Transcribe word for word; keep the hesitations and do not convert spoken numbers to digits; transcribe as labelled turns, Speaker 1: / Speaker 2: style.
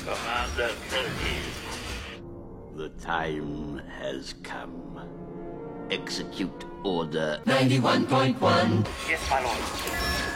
Speaker 1: Commander Curtis.
Speaker 2: The time has come. Execute Order
Speaker 3: ninety-one point one.
Speaker 1: Yes, my lord.